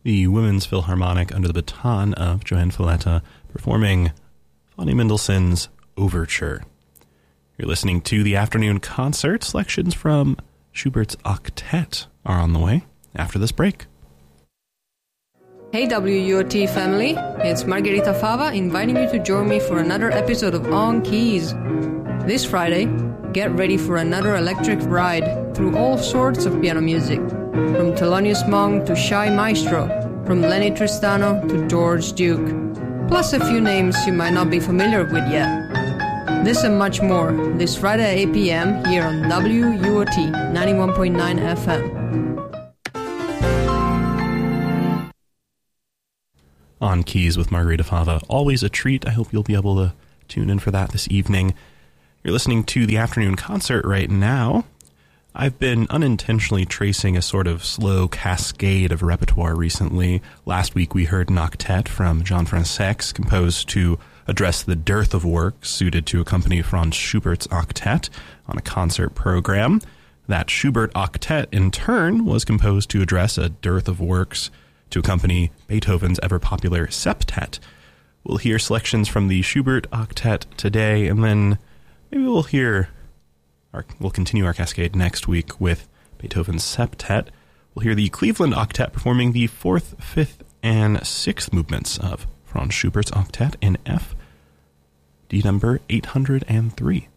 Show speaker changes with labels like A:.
A: the Women's Philharmonic under the baton of Johann Falletta performing Fanny Mendelssohn's Overture. You're listening to the afternoon concert. Selections from Schubert's Octet are on the way after this break.
B: Hey WUOT family, it's Margherita Fava inviting you to join me for another episode of On Keys. This Friday, get ready for another electric ride through all sorts of piano music, from Thelonious Monk to Shy Maestro, from Lenny Tristano to George Duke, plus a few names you might not be familiar with yet. This and much more this Friday at 8 p.m. here on WUOT 91.9 FM.
A: On Keys with Margherita Fava. Always a treat. I hope you'll be able to tune in for that this evening. You're listening to the afternoon concert right now. I've been unintentionally tracing a sort of slow cascade of repertoire recently. Last week we heard an octet from Jean Fransex composed to address the dearth of works suited to accompany Franz Schubert's octet on a concert program. That Schubert octet, in turn, was composed to address a dearth of works to accompany Beethoven's ever-popular septet. We'll hear selections from the Schubert octet today, and then maybe we'll continue our cascade next week with Beethoven's septet. We'll hear the Cleveland octet performing the 4th, 5th, and 6th movements of Franz Schubert's octet in F, D number 803.